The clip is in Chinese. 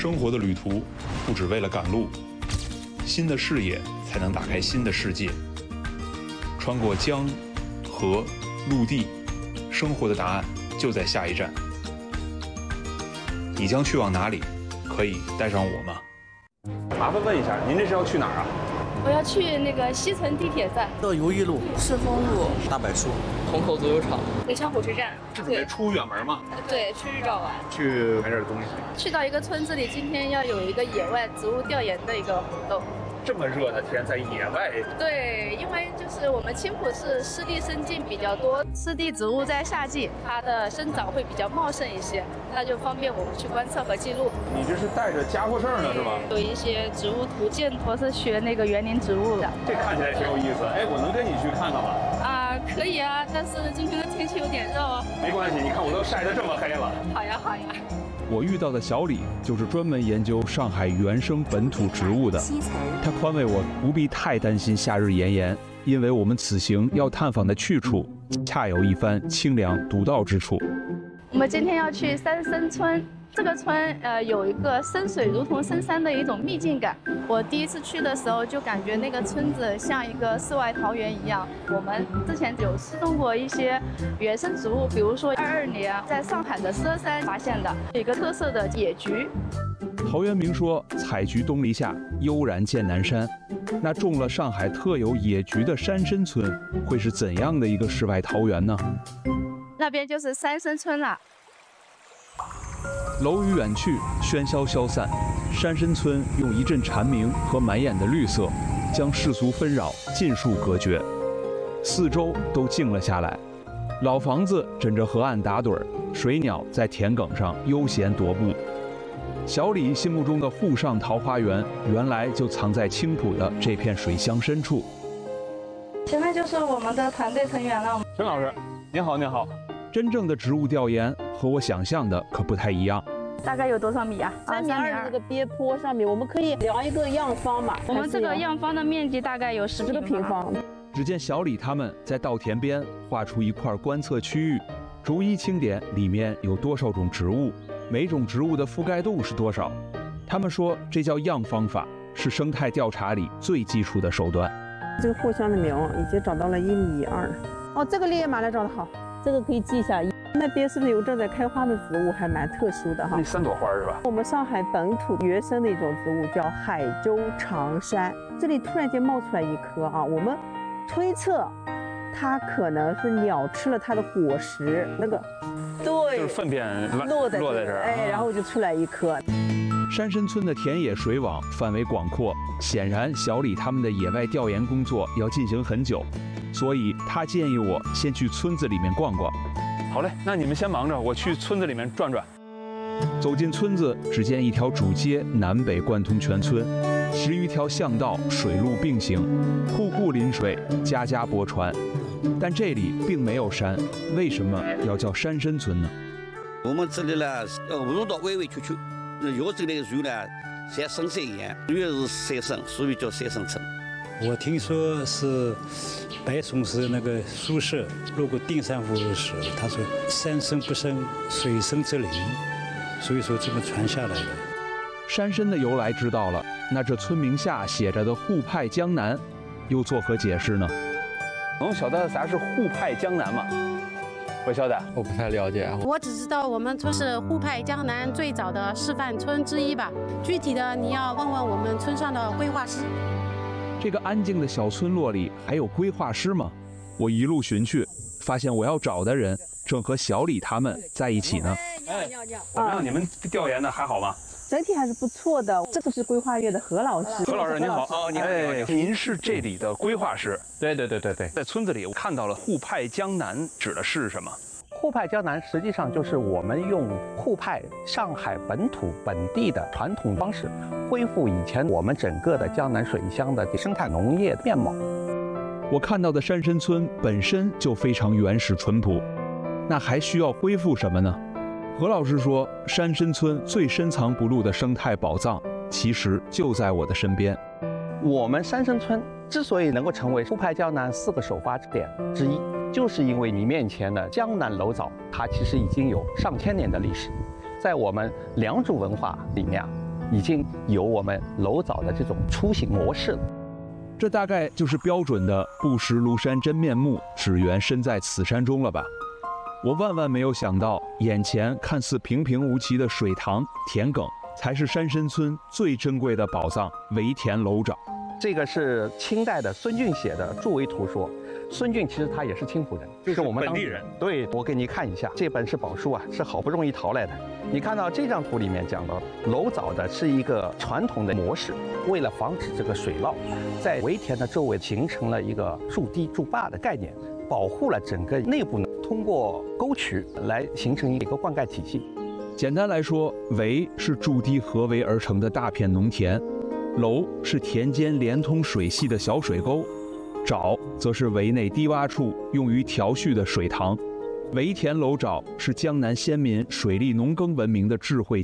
生活的旅途不只为了赶路，新的视野才能打开新的世界。穿过江、河、陆地，生活的答案就在下一站。你将去往哪里？可以带上我吗？ 麻烦问一下，您这是要去哪儿啊？ 我要去那个西城地铁站、 乐游一路、 赤峰路、 大柏树、 虹口足球场、 宜昌火车站。 是准备出远门吗？ 对，去日照玩， 去买点东西。 去到一个村子里，今天要有一个野外植物调研的一个活动。 这么热的天，在野外。 对，因为就是我们青浦市湿地生境比较多，湿地植物在夏季它的生长会比较茂盛一些，那就方便我们去观测和记录。 你这是带着家伙事儿呢，是吧？ 有一些植物图鉴，我是学那个园林植物的。 这看起来挺有意思。哎，我能跟你去看看吗？ 啊，可以啊，但是今天的天气有点热哦。 没关系，你看我都晒得这么黑了。 好呀，好呀。 我遇到的小李就是专门研究上海原生本土植物的，他宽慰我不必太担心夏日炎炎，因为我们此行要探访的去处恰有一番清凉独到之处。 我们今天要去三生村，这个村有一个深水如同深山的一种秘境感。我第一次去的时候就感觉那个村子像一个世外桃源一样。我们之前有失踪过一些原生植物，比如说22年在上海的佘山发现的一个特色的野菊。 陶渊明说：“采菊东篱下，悠然见南山。”那种了上海特有野菊的山参村会是怎样的一个世外桃源呢？ 那边就是三生村了。 楼宇远去，喧嚣消散，山参村用一阵蝉鸣和满眼的绿色，将世俗纷扰尽数隔绝，四周都静了下来。老房子枕着河岸打盹儿，水鸟在田埂上悠闲踱步。小李心目中的沪上桃花源，原来就藏在青浦的这片水乡深处。 前面就是我们的团队成员了。 陈老师，您好，您好。 真正的植物调研和我想象的可不太一样。 大概有多少米啊 ？3.2米那个边坡上面，我们可以量一个样方嘛。 我们这个样方的面积大概有10个平方。 只见小李他们在稻田边画出一块观测区域，逐一清点里面有多少种植物，每种植物的覆盖度是多少。他们说这叫样方法，是生态调查里最基础的手段。 这个藿香的苗已经长到了1.2米。哦，这个烈焰马来长得好，这个可以记一下。那边是不是有正在开花的植物，还蛮特殊的哈？ 那3朵花是吧？ 我们上海本土原生的一种植物叫海州长杉，这里突然间冒出来一颗啊，我们推测它可能是鸟吃了它的果实，那个对， 就是粪便落在这儿， 哎，然后就出来一颗。 山参村的田野水网范围广阔，显然小李他们的野外调研工作要进行很久，所以他建议我先去村子里面逛逛。 好嘞，那你们先忙着，我去村子里面转转。 走进村子，只见一条主街南北贯通全村，10余条巷道水路并行，户户临水，家家泊船。但这里并没有山，为什么要叫山参村呢？ 我们这里呢，路道弯弯曲曲，有这类树呢，像深山一样，因为是山参，所以叫山参村。 我听说是白崇禧那个苏轼路过定山湖的时候，他说山深不深，水深则灵，所以说这么传下来的。 山参的由来知道了，那这村名下写着的沪派江南，又作何解释呢？ 能晓得啥是沪派江南吗？不晓得， 我不太了解。 我只知道我们村是沪派江南最早的示范村之一吧，具体的你要问问我们村上的规划师。 这个安静的小村落里还有规划师吗？我一路寻去，发现我要找的人正和小李他们在一起呢。 怎么样？你们调研的还好吗？ 整体还是不错的。这个是规划院的何老师。 何老师您好。 哦，你好。 您是这里的规划师？ 对。 在村子里，我看到了沪派江南指的是什么？ 沪派江南实际上就是我们用沪派上海本土本地的传统方式，恢复以前我们整个的江南水乡的生态农业面貌。 我看到的山参村本身就非常原始淳朴，那还需要恢复什么呢？何老师说，山参村最深藏不露的生态宝藏，其实就在我的身边。 我们山参村之所以能够成为沪派江南4个首发点之一，就是因为你面前的江南楼藻，它其实已经有上千年的历史。在我们良渚文化里面， 已经有我们楼藻的这种雏形模式了。 这大概就是标准的不识庐山真面目，只缘身在此山中了吧？我万万没有想到，眼前看似平平无奇的水塘、田埂，才是山深村最珍贵的宝藏——围田楼沼。 这个是清代的孙俊写的著为图说。孙俊其实他也是青浦人， 就是我们本地人。 对，我给你看一下，这本是宝书啊，是好不容易淘来的。你看到这张图里面讲到，楼藻的是一个传统的模式，为了防止这个水涝，在围田的周围形成了一个筑堤筑坝的概念，保护了整个内部呢，通过沟渠来形成一个灌溉体系。 简单来说，围是筑堤合围而成的大片农田，楼是田间连通水系的小水沟，沼则是围内低洼处用于调蓄的水塘。围田楼沼是江南先民水利农耕文明的智慧